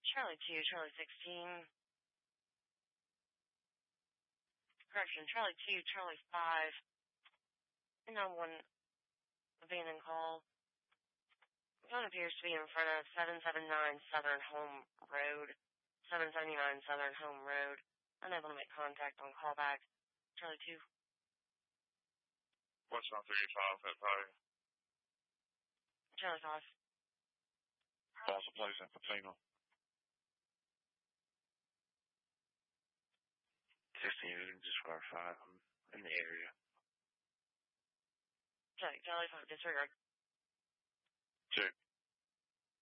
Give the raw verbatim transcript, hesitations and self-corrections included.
Charlie two, Charlie sixteen. Correction, Charlie two, Charlie five. And on one abandoned call. Phone appears to be in front of seven seventy-nine Southern Home Road. seven seventy-nine Southern Home Road. Unable to make contact on callback. Charlie two. What's on thirty-five at party? Charlie five. False place in Patina. sixteen, just for five. I'm in the area. Check, Charlie five, disregard. Check.